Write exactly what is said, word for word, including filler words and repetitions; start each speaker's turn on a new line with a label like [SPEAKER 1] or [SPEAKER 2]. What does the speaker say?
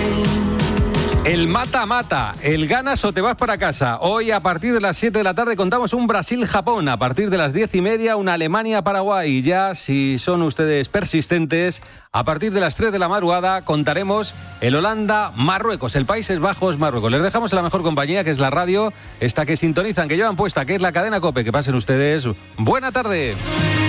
[SPEAKER 1] El mata-mata, el ganas o te vas para casa. Hoy a partir de las siete de la tarde contamos un Brasil-Japón. A partir de las diez y media una Alemania-Paraguay. Y ya, si son ustedes persistentes, a partir de las tres de la madrugada contaremos el Holanda-Marruecos, el Países Bajos-Marruecos. Les dejamos en la mejor compañía, que es la radio, esta que sintonizan, que llevan puesta, que es la cadena COPE. Que pasen ustedes buena tarde.